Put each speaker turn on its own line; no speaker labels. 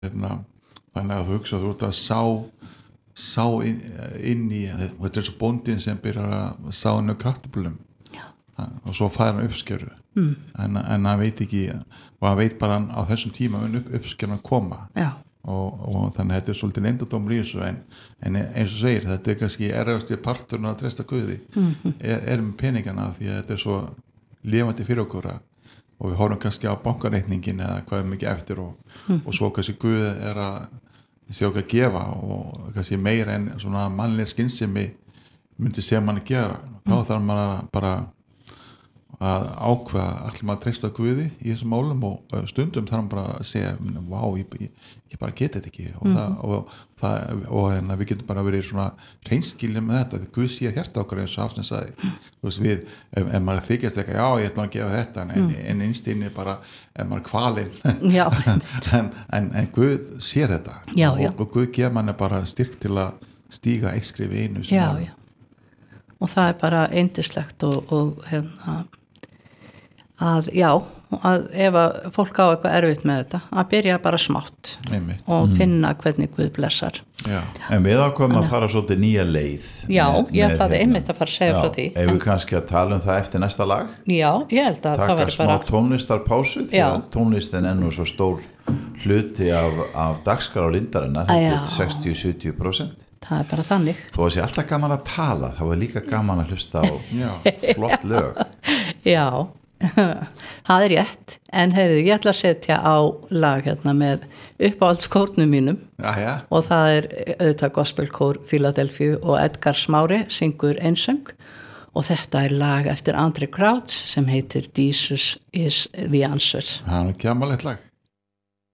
þannig að þú hugsa þú ert að sá inn í þetta svo bóndinn sem byrjar að sá inn á kartöflum og svo fær hann uppskeru en hann veit ekki og hann veit bara á þessum tíma uppskeru að koma og þannig að þetta svolítið leyndardómur í þessu en eins og segir þetta kannski erfiðasti parturinn að treysta Guði með peningana því að þetta svo lifandi fyrir okkur og við horfum kannski á bankareikningin eða hvað mikið eftir og svo kannski Guð að sé okkur að gefa og kannski meira en svona mannleg skynsemi myndi segja mann að gera þá þarf maður bara að ákveða allir maður að treysta Guði í þessum málum og stundum þarf maður bara að segja vá, ég bara geti þetta ekki og við getum bara verið svona hreinskilin með þetta, því Guð sé hjarta okkur eins og Hafsteinn sagði við, ef maður þykjast ekki, já ég ætla að gefa þetta en einstinni bara, en maður kvalinn en Guð sé þetta og Guð gefa manni bara styrk til að stíga eitt skref í einu
og það bara yndislegt og að ef að fólk á eitthvað erfitt með þetta að byrja bara smátt og finna hvernig Guð blessar
En við ákveðum að fara svolítið nýja leið
ég ætlaði einmitt að fara að segja frá því
ef við kannski að tala það eftir næsta lag
ég held að það
taka smá tónlistarpásu því að tónlistin er nú svo stór hluti af dagskrá Lindarinnar 60-70%
það bara þannig
þó að sé alltaf gaman að tala þá er líka gaman að hlusta á flott lög
það er rétt en heyrðu, ég ætla að setja á lag hérna með uppáhaldskórnum mínum og það er auðvitað gospelkór Philadelphia og Edgar Smári syngur einsöng og þetta er lag eftir Andre Crouch sem heitir Jesus is the Answer
það er ekki amalegt lag